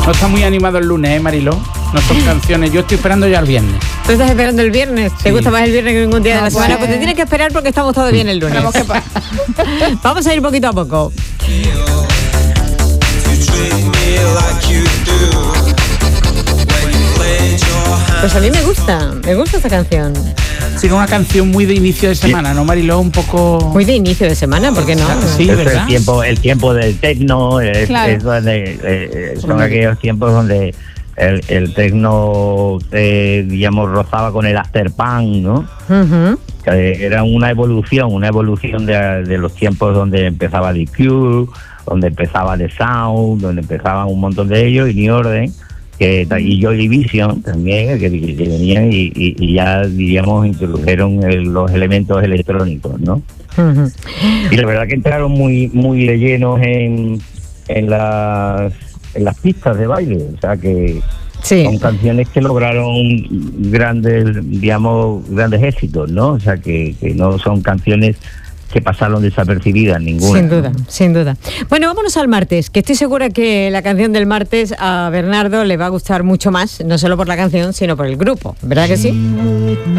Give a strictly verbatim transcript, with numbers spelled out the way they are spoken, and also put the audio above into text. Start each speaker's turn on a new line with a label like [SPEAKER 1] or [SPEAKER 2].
[SPEAKER 1] No está muy animado el lunes, ¿eh, Mariló? No son canciones. Yo estoy esperando ya el viernes.
[SPEAKER 2] ¿Tú estás esperando el viernes? ¿Te
[SPEAKER 1] Sí.
[SPEAKER 2] gusta más el viernes que ningún día de
[SPEAKER 3] No,
[SPEAKER 2] la semana?
[SPEAKER 3] pues-
[SPEAKER 2] Pues te tienes que esperar porque estamos todavía en el lunes.
[SPEAKER 3] Tenemos que pa-
[SPEAKER 2] Vamos a ir poquito a poco. Pues a mí me gusta, me gusta esta canción.
[SPEAKER 1] Sí, una canción muy de inicio de semana, ¿no, Mariló? Un poco...
[SPEAKER 2] Muy de inicio de semana, ¿por qué no?
[SPEAKER 1] Sí,
[SPEAKER 4] Es
[SPEAKER 1] ¿verdad?
[SPEAKER 4] el tiempo, el tiempo del tecno, es,
[SPEAKER 3] Claro.
[SPEAKER 4] es donde, eh, son aquellos tiempos donde el, el tecno, eh, digamos, rozaba con el afterpunk, ¿no?
[SPEAKER 2] Ujú.
[SPEAKER 4] Que era una evolución, una evolución de, de los tiempos donde empezaba The Cure, donde empezaba The Sound, donde empezaban un montón de ellos, y New Order, que, y Joy Division también, que, que venían y, y, y ya, diríamos, introdujeron el- los elementos electrónicos, ¿no?
[SPEAKER 2] Ujú.
[SPEAKER 4] Y la verdad que entraron muy muy llenos en, en las en las pistas de baile, o sea que
[SPEAKER 2] Sí.
[SPEAKER 4] son canciones que lograron grandes, digamos, grandes éxitos, ¿no? O sea que, que no son canciones que pasaron desapercibidas ninguna.
[SPEAKER 2] Sin duda, sin duda. Bueno, vámonos al martes, que estoy segura que la canción del martes a Bernardo le va a gustar mucho más, no solo por la canción, sino por el grupo, ¿verdad que sí?